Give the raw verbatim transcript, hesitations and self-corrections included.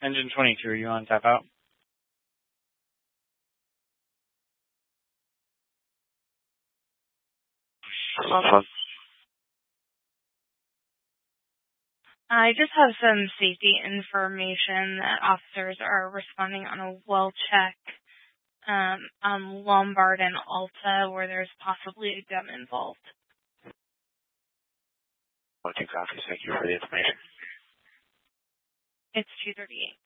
Engine twenty-two, are you on tap out? I just have some safety information that officers are responding on a well check um, on Lombard and Alta where there's possibly a gun involved. One two copies. Thank you for the information. It's two thirty-eight.